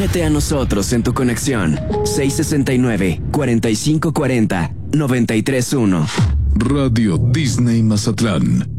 Únete a nosotros en tu conexión. 669-4540-931. Radio Disney Mazatlán.